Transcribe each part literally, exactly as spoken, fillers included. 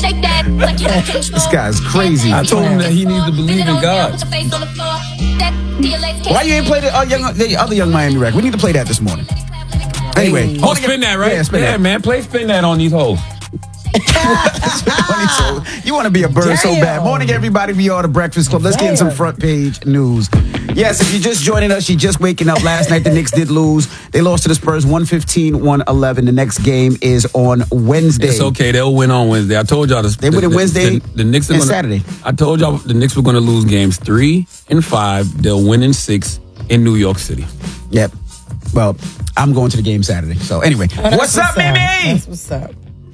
Shake that like you got control. This guy's crazy. I told him that he needs to believe in God. Why you ain't play the, uh, young, the other Young Miami record? We need to play that this morning. Anyway. Oh, spin that, right? Yeah, spin yeah that. man. Play spin that on these hoes. You want to be a bird Damn. so bad. Morning, everybody. We are the Breakfast Club. Let's Damn. get in some front page news. Yes, if you're just joining us, you're just waking up. Last night, the Knicks did lose. They lost to the Spurs one fifteen, one eleven. The next game is on Wednesday. It's okay. They'll win on Wednesday. I told y'all this. They win on Wednesday the, the Knicks are and gonna, Saturday. I told y'all the Knicks were going to lose games three and five. They'll win in six in New York City. Yep. Well, I'm going to the game Saturday. So anyway, oh, what's, what's up, Mimi? That's what's up.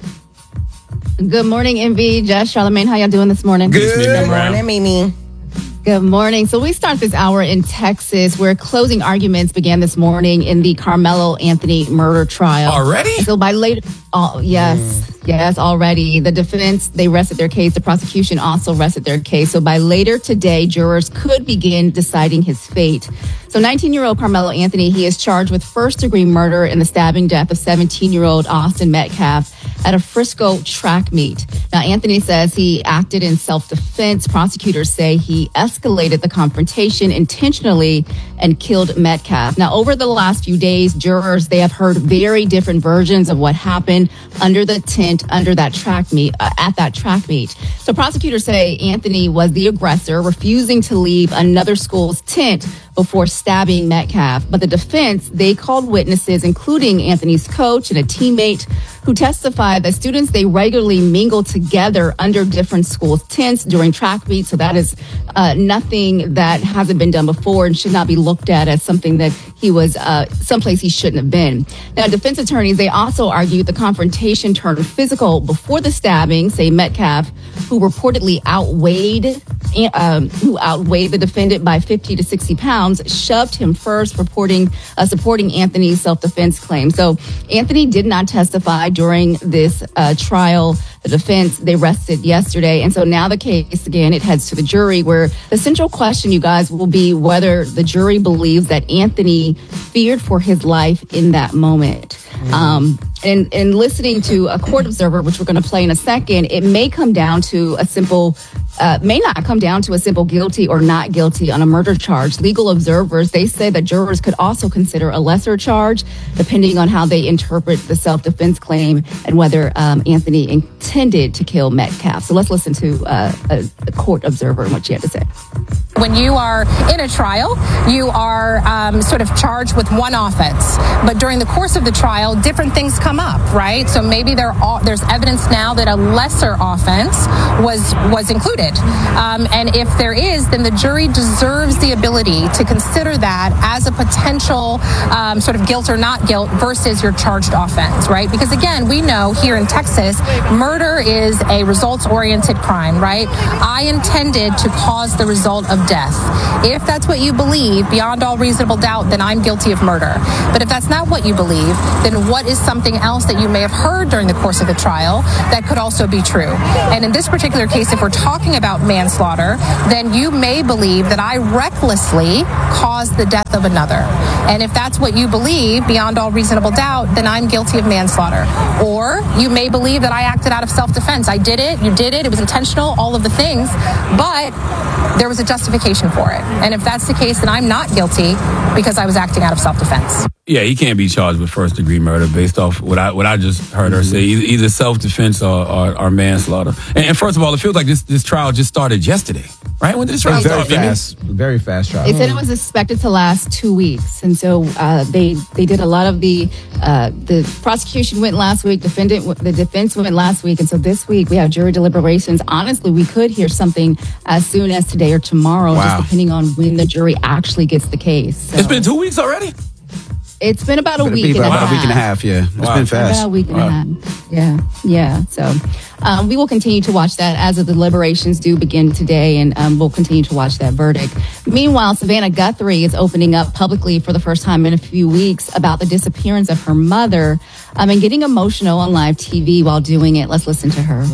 Good morning, Envy, Jess, Charlamagne. How y'all doing this morning? Good, Good morning, Mimi. Good morning. So we start this hour in Texas, where closing arguments began this morning in the Carmelo Anthony murder trial. Already? So by later, oh, yes, mm. yes, already. The defense, they rested their case. The prosecution also rested their case. So by later today, jurors could begin deciding his fate. So nineteen-year-old Carmelo Anthony, he is charged with first-degree murder in the stabbing death of seventeen-year-old Austin Metcalf at a Frisco track meet. Now, Anthony says he acted in self-defense. Prosecutors say he escalated the confrontation intentionally and killed Metcalf. Now, over the last few days, jurors, they have heard very different versions of what happened under the tent, under that track meet, uh, at that track meet. So prosecutors say Anthony was the aggressor, refusing to leave another school's tent before stabbing Metcalf. But the defense, they called witnesses, including Anthony's coach and a teammate, who testified that students, they regularly mingle together under different schools' tents during track meets. So that is uh, nothing that hasn't been done before and should not be looked at as something that he was uh, someplace he shouldn't have been. Now, defense attorneys, they also argued the confrontation turned physical before the stabbing, say Metcalf, who reportedly outweighed um, who outweighed the defendant by fifty to sixty pounds, shoved him first, reporting uh, supporting Anthony's self-defense claim. So Anthony did not testify during this uh, trial. The defense, they rested yesterday. And so now the case, again, it heads to the jury, where the central question, you guys, will be whether the jury believes that Anthony feared for his life in that moment. Mm. Um, and, and listening to a court observer, which we're going to play in a second, it may come down to a simple, uh, may not come down to a simple guilty or not guilty on a murder charge. Legal observers, they say that jurors could also consider a lesser charge, depending on how they interpret the self-defense claim and whether um, Anthony intended to kill Metcalf. So let's listen to uh, a, a court observer and what she had to say. When you are in a trial, you are um, sort of charged with one offense. But during the course of the trial, different things come up, right? So maybe there are, there's evidence now that a lesser offense was was included. Um, and if there is, then the jury deserves the ability to consider that as a potential um, sort of guilt or not guilt versus your charged offense, right? Because again, we know here in Texas, murder is a results-oriented crime, right? I intended to cause the result of death. If that's what you believe, beyond all reasonable doubt, then I'm guilty of murder. But if that's not what you believe, then what is something else that you may have heard during the course of the trial that could also be true? And in this particular case, if we're talking about manslaughter, then you may believe that I recklessly caused the death of another. And if that's what you believe, beyond all reasonable doubt, then I'm guilty of manslaughter. Or you may believe that I acted out of self-defense. I did it, you did it, it was intentional, all of the things, but there was a justification for it. And if that's the case, then I'm not guilty because I was acting out of self-defense. Yeah, he can't be charged with first-degree murder based off what I what I just heard her say, either self-defense or, or, or manslaughter. And, and first of all, it feels like this, this trial just started yesterday, right? When did this trial very start? Fast, very fast trial. They said it was expected to last two weeks, and so uh, they they did a lot of the uh, the prosecution went last week, defendant the defense went last week, and so this week we have jury deliberations. Honestly, we could hear something as soon as today or tomorrow, wow. just depending on when the jury actually gets the case. So. It's been two weeks already. It's been about a It'll week be and about a a half. week and a half, yeah. It's Wow. been fast. About a week and Wow. a half. Yeah, yeah. So um, we will continue to watch that as the deliberations do begin today, and um, we'll continue to watch that verdict. Meanwhile, Savannah Guthrie is opening up publicly for the first time in a few weeks about the disappearance of her mother um, and getting emotional on live T V while doing it. Let's listen to her.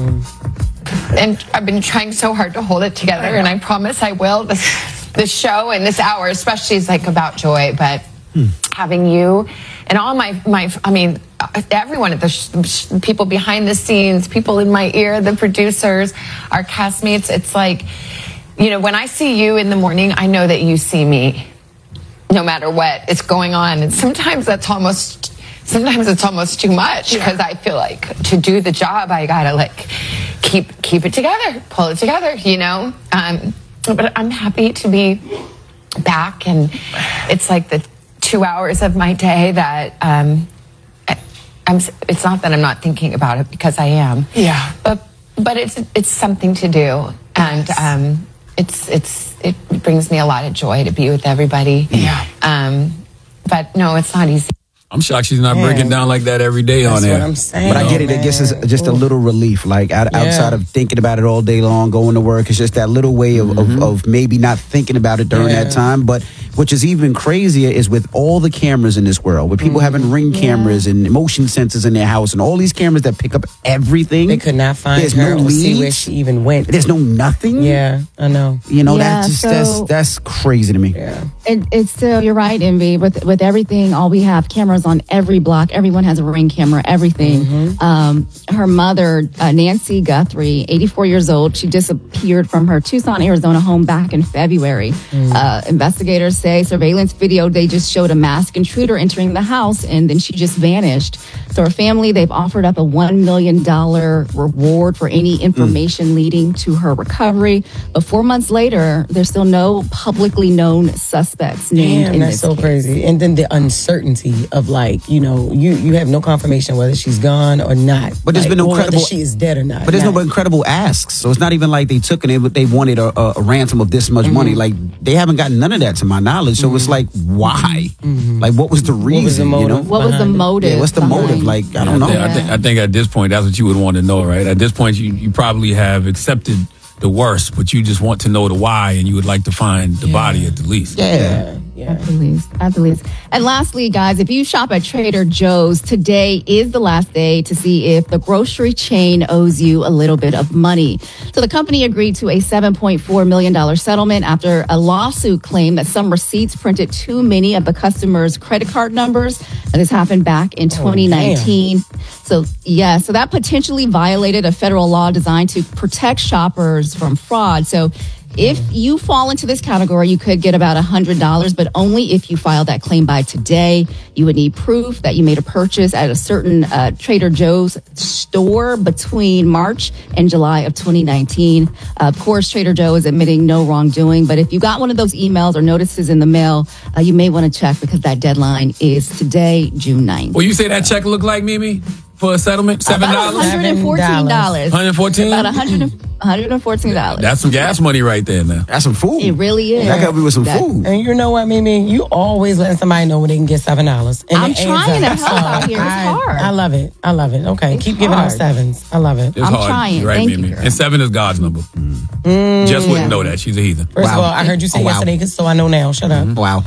Mm. And I've been trying so hard to hold it together, and I promise I will. This, this show and this hour especially is like about joy, but hmm. having you and all my, my, I mean, everyone at the sh- people behind the scenes, people in my ear, the producers, our castmates. It's like, you know, when I see you in the morning, I know that you see me, no matter what is going on. And sometimes that's almost, sometimes it's almost too much, because I feel like to do the job, I gotta like keep keep it together, pull it together, you know. Um, but I'm happy to be back, and it's like the two hours of my day that um, I, I'm. It's not that I'm not thinking about it, because I am. Yeah. But but it's it's something to do, and Yes. um, it's it's it brings me a lot of joy to be with everybody. Yeah. Um, but no, it's not easy. I'm shocked she's not Man. breaking down like that every day That's on what air. I'm saying. But I get it. It gets us just a little relief, like out, Yeah. outside of thinking about it all day long, going to work. It's just that little way of, Mm-hmm. of, of maybe not thinking about it during Yeah. that time. But which is even crazier is with all the cameras in this world, with people having ring cameras and motion sensors in their house, and all these cameras that pick up everything. They could not find There's her no or see where leads. she even went. There's no nothing. Yeah, I know. You know, Yeah, that's just so- that's that's crazy to me. Yeah. It, it's still, you're right, Envy. With with everything, all we have cameras on every block. Everyone has a ring camera. Everything. Mm-hmm. Um, her mother, uh, Nancy Guthrie, eighty-four years old, she disappeared from her Tucson, Arizona home back in February. Mm. Uh, investigators say surveillance video, they just showed a masked intruder entering the house, and then she just vanished. So her family, they've offered up a one million dollars reward for any information leading to her recovery. But four months later, there's still no publicly known suspects named Damn, in that's this so case. crazy. And then the uncertainty of like, you know, you, you have no confirmation whether she's gone or not. But there's Like, been no or whether credible- she is dead or not. But there's Not- no incredible asks. So it's not even like they took and they, they wanted a, a, a ransom of this much money. Like, they haven't gotten none of that to my knowledge. So it's like, why? Like, what was the reason? was the you know? motive? What was the Behind it. motive? Yeah, what's the behind- motive? Like, I don't know. I think, I, think, I think at this point, that's what you would want to know, right? At this point, you, you probably have accepted the worst, but you just want to know the why, and you would like to find the body at the least. Yeah. Yeah. At the least, at the least. And lastly, guys, if you shop at Trader Joe's, today is the last day to see if the grocery chain owes you a little bit of money. So the company agreed to a seven point four million dollars settlement after a lawsuit claimed that some receipts printed too many of the customers' credit card numbers. And this happened back in twenty nineteen. So, yeah, so that potentially violated a federal law designed to protect shoppers from fraud. So if you fall into this category, you could get about one hundred dollars, but only if you file that claim by today. You would need proof that you made a purchase at a certain uh, Trader Joe's store between March and July of twenty nineteen. Uh, of course, Trader Joe is admitting no wrongdoing, but if you got one of those emails or notices in the mail, uh, you may want to check because that deadline is today, June ninth. Well, you say that check look like, Mimi, for a settlement? Seven About dollars? one hundred fourteen dollars. one hundred fourteen? About one hundred, one hundred fourteen dollars. That's some gas money right there now. That's some food. It really is. That got me with some That- food. And you know what, Mimi? You always letting somebody know when they can get seven dollars. I'm trying to help out here. It's I, hard. I love it. I love it. Okay, It's keep giving out hard. sevens. I love it. It's I'm hard. trying. You're right, Thank you, Mimi. girl. And seven is God's number. Just wouldn't know that. She's a heathen. First of Wow. all, I heard you say Oh, wow. yesterday, so I know now. Shut up. Wow.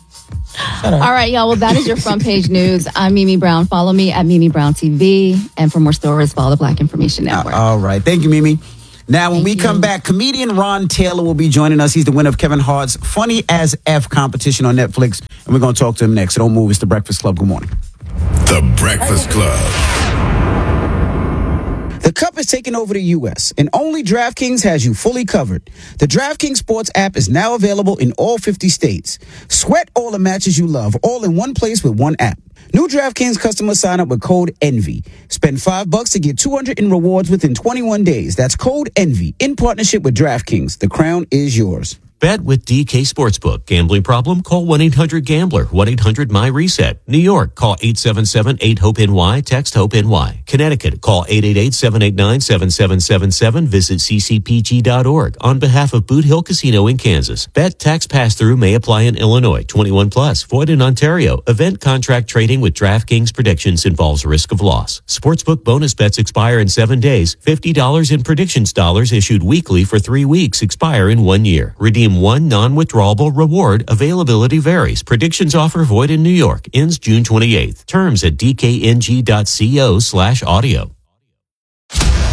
Shut up. All right, y'all. Well, that is your front page news. I'm Mimi Brown. Follow me at Mimi Brown T V. And for more stories, follow the Black Information Network. All right. Thank you, Mimi. Now, when Thank we you. come back, comedian Ron Taylor will be joining us. He's the winner of Kevin Hart's Funny as F competition on Netflix. And we're going to talk to him next. So don't move. It's The Breakfast Club. Good morning. The Breakfast Club. The Cup is taking over the U S, and only DraftKings has you fully covered. The DraftKings Sports app is now available in all fifty states. Sweat all the matches you love, all in one place with one app. New DraftKings customers sign up with code ENVY. Spend five bucks to get two hundred in rewards within twenty-one days. That's code ENVY in partnership with DraftKings. The crown is yours. Bet with D K Sportsbook. Gambling problem? Call one eight hundred gambler. one eight hundred my reset. New York, call eight seven seven eight hope N Y. Text HOPE-NY. Connecticut, call eight eight eight seven eight nine seven seven seven seven. Visit c c p g dot org. On behalf of Boot Hill Casino in Kansas. Bet tax pass-through may apply in Illinois. twenty-one plus. Void in Ontario. Event contract trading with DraftKings predictions involves risk of loss. Sportsbook bonus bets expire in seven days. fifty dollars in predictions dollars issued weekly for three weeks expire in one year. Redeem one non-withdrawable reward. Availability varies. Predictions offer void in New York. Ends June twenty-eighth. Terms at d k n g dot co slash audio.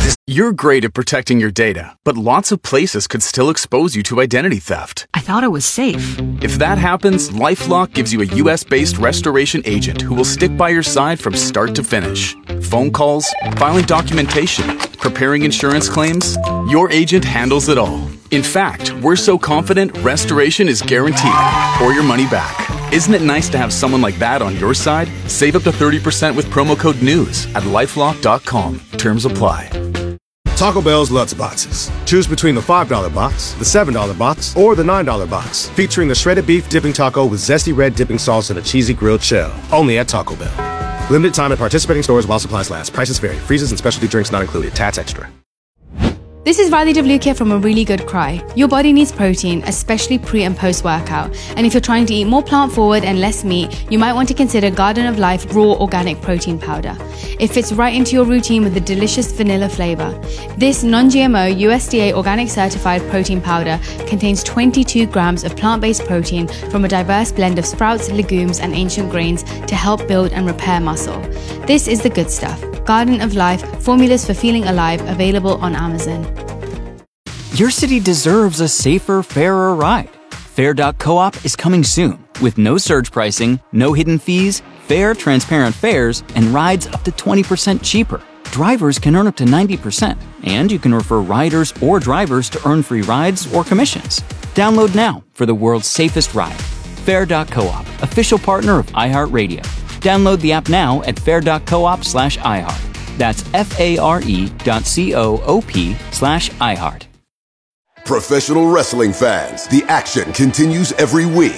You're great at protecting your data, but lots of places could still expose you to identity theft. I thought it was safe. If that happens, LifeLock gives you a U S-based restoration agent who will stick by your side from start to finish. Phone calls, filing documentation, preparing insurance claims, your agent handles it all. In fact, we're so confident restoration is guaranteed or your money back. Isn't it nice to have someone like that on your side? Save up to thirty percent with promo code NEWS at lifelock dot com. Terms apply. Taco Bell's Lutz Boxes. Choose between the five dollar box, the seven dollar box, or the nine dollar box, featuring the shredded beef dipping taco with zesty red dipping sauce and a cheesy grilled shell. Only at Taco Bell. Limited time at participating stores while supplies last. Prices vary. Freezes and specialty drinks not included. Tats extra. This is Riley Devlukia from A Really Good Cry. Your body needs protein, especially pre and post workout. And if you're trying to eat more plant forward and less meat, you might want to consider Garden of Life Raw Organic Protein Powder. It fits right into your routine with a delicious vanilla flavor. This non-G M O U S D A organic certified protein powder contains twenty-two grams of plant-based protein from a diverse blend of sprouts, legumes, and ancient grains to help build and repair muscle. This is the good stuff. Garden of Life, formulas for feeling alive, available on Amazon. Your city deserves a safer, fairer ride. Fair dot coop is coming soon with no surge pricing, no hidden fees, fair, transparent fares, and rides up to twenty percent cheaper. Drivers can earn up to ninety percent, and you can refer riders or drivers to earn free rides or commissions. Download now for the world's safest ride. Fair dot coop, official partner of iHeartRadio. Download the app now at fair dot coop slash iHeart. That's F-A-R-E dot C-O-O-P slash iHeart. Professional wrestling fans, the action continues every week.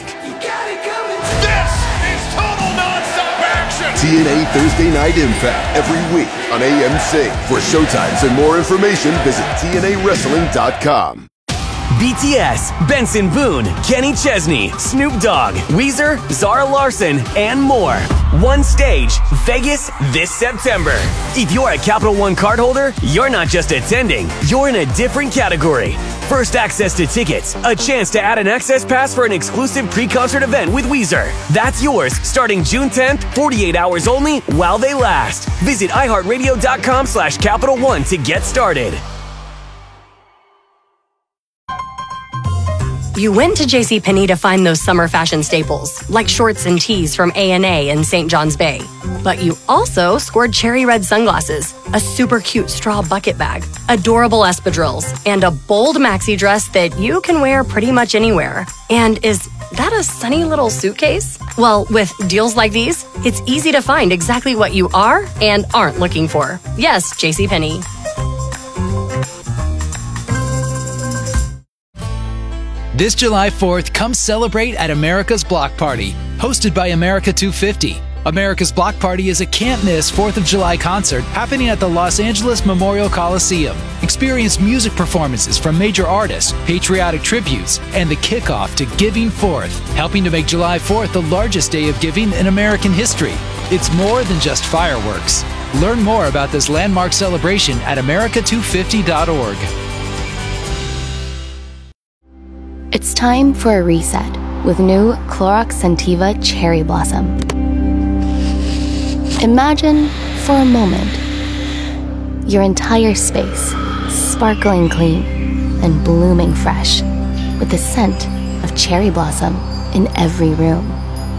This is total non-stop action! T N A Thursday Night Impact every week on A M C. For showtimes and more information, visit T N A wrestling dot com. B T S, Benson Boone, Kenny Chesney, Snoop Dogg, Weezer, Zara Larson, and more. One stage, Vegas this September. If you're a Capital One cardholder, you're not just attending, you're in a different category. First access to tickets, a chance to add an access pass for an exclusive pre-concert event with Weezer. That's yours starting June tenth, forty-eight hours only while they last. Visit iHeartRadio dot com slash Capital One to get started. You went to JCPenney to find those summer fashion staples, like shorts and tees from A and A in Saint John's Bay. But you also scored cherry red sunglasses, a super cute straw bucket bag, adorable espadrilles, and a bold maxi dress that you can wear pretty much anywhere. And is that a sunny little suitcase? Well, with deals like these, it's easy to find exactly what you are and aren't looking for. Yes, JCPenney. This July fourth, come celebrate at America's Block Party, hosted by America two fifty. America's Block Party is a can't-miss fourth of July concert happening at the Los Angeles Memorial Coliseum. Experience music performances from major artists, patriotic tributes, and the kickoff to Giving Fourth, helping to make July fourth the largest day of giving in American history. It's more than just fireworks. Learn more about this landmark celebration at America two fifty dot org. It's time for a reset with new Clorox Scentiva Cherry Blossom. Imagine, for a moment, your entire space sparkling clean and blooming fresh with the scent of cherry blossom in every room.